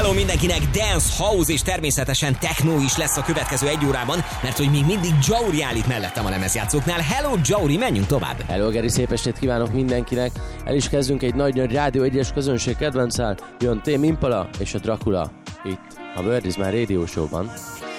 Hello mindenkinek, Dance, House és természetesen Techno is lesz a következő egy órában, mert hogy még mindig Jauri áll itt mellettem a lemezjátszóknál. Hello Jauri, menjünk tovább! Hello Geri, szép estét kívánok mindenkinek! El is kezdünk egy nagy Rádió 1-es közönség kedvenccel, jön Tame Impala és a Dracula itt a Bird Is My Radio Show-ban.